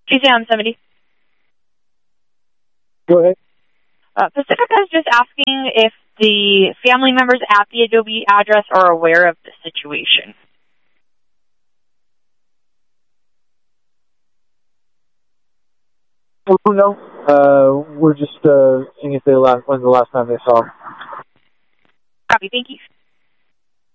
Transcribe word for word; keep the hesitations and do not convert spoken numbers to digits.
G C M seventy. Go ahead. Uh, Pacifica is just asking if the family members at the Adobe address are aware of the situation. Oh, no. Uh, we're just uh, seeing if they last, when's the last time they saw him. Copy, thank you.